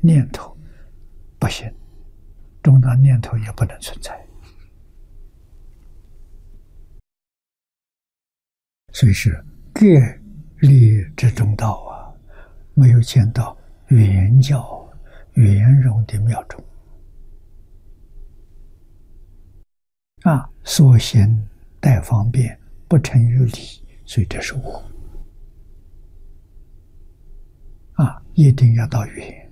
念头不行，中道念头也不能存在。所以是各立之中道啊，没有见到圆教圆融的妙中啊，所行待方便，不成于理，所以这是我啊，一定要到圆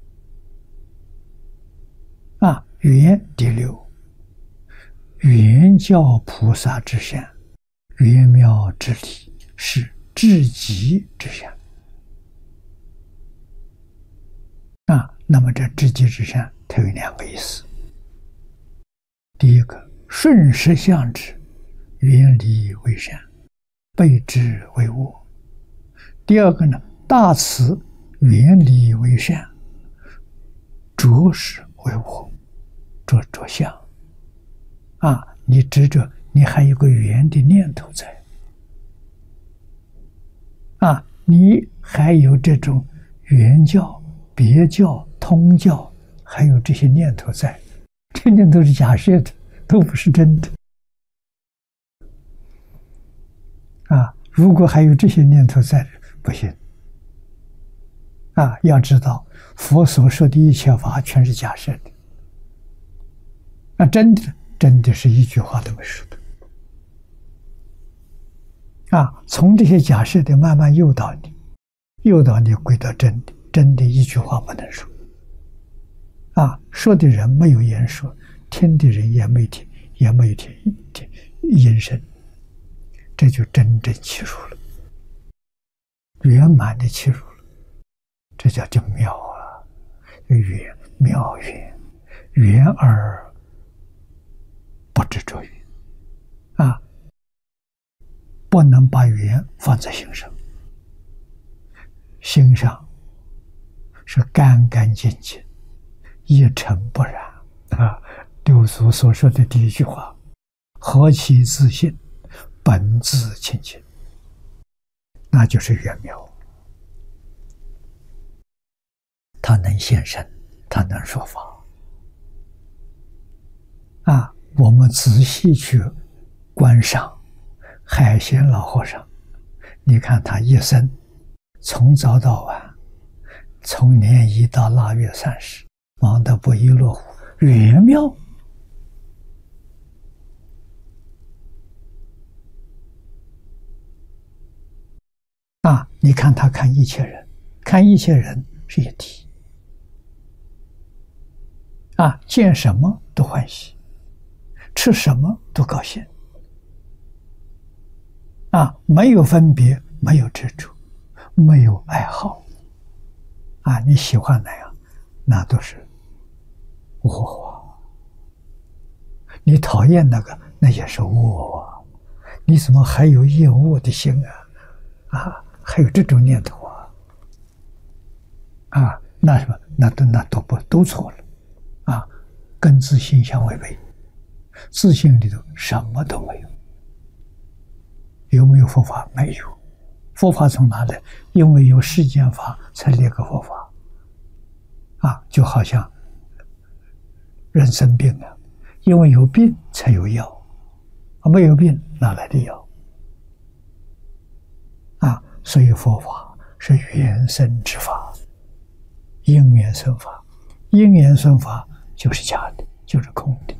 啊，圆第六，圆教菩萨之相，圆妙之理，是至极之相啊。那么这至极之相，它有两个意思。第一个，顺实相之，圆理为善，背之为恶。第二个呢，大慈圆理为善，着实为恶，着相啊。你执着，你还有个圆的念头在啊，你还有这种圆教、别教、通教，还有这些念头在，这念头是假设的，都不是真的啊。如果还有这些念头在，不行啊。要知道，佛所说的一切法全是假设的，那真的是一句话都没说的啊。从这些假设的慢慢诱导你归到真的，真的一句话不能说啊。说的人没有言说，听的人也没听音声，这就真正契入了，圆满的契入了，这叫妙啊！圆妙圆，圆而不执着圆啊，不能把圆放在心上，心上是干干净净，一尘不染啊。六祖所说的第一句话：何其自信，本自清净，那就是圆妙。他能现身，他能说法啊。我们仔细去观赏海贤老和尚，你看他一生从早到晚，从年一到腊月30，忙得不亦乐乎，圆妙啊！你看他看一切人，看一切人是一体啊，见什么都欢喜，吃什么都高兴啊，没有分别，没有执着，没有爱好啊。你喜欢哪样，那都是我；你讨厌那个，那也是我。你怎么还有厌恶的心啊？还有这种念头啊？那什么？那都错了啊！跟自信相违背，自信里头什么都没有。有没有佛法？没有。佛法从哪来？因为有世间法才立个佛法啊！就好像人生病了，因为有病才有药，没有病哪来的药啊？所以佛法是缘生之法，因缘生法，因缘生法就是假的，就是空的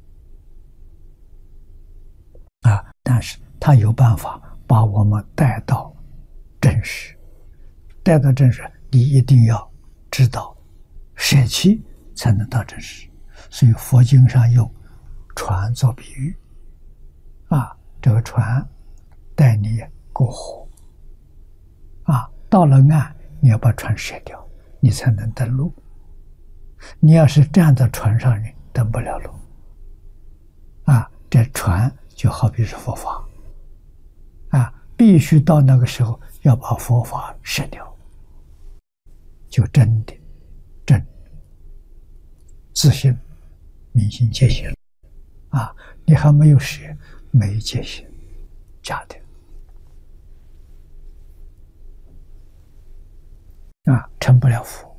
啊！但是他有办法把我们带到真实，带到真实，你一定要知道舍弃才能到真实。所以佛经上用船做比喻啊，这个船带你过河啊，到了岸你要把船卸掉，你才能登陆。你要是站在船上，你登不了路啊。这船就好比是佛法啊，必须到那个时候要把佛法舍掉，就真的真自信、明心见性啊。你还没有舍，没见性，假的啊，成不了佛。